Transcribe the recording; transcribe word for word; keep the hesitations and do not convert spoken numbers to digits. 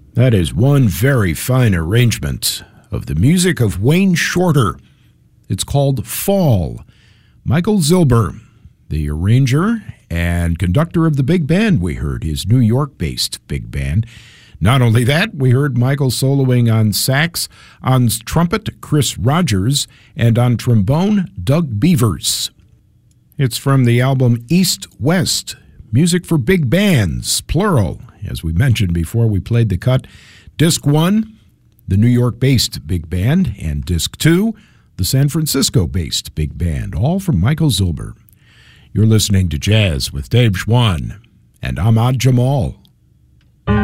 That is one very fine arrangement of the music of Wayne Shorter. It's called Fall. Michael Zilber, the arranger and conductor of the big band we heard, his New York-based big band. Not only that, we heard Michael soloing on sax, on trumpet, Chris Rogers, and on trombone, Doug Beavers. It's from the album East West, Music for Big Bands, plural. As we mentioned before, we played the cut. Disc one, the New York-based big band, and Disc two, the San Francisco-based big band, all from Michael Zilber. You're listening to Jazz with Dave Schwann and Ahmad Jamal.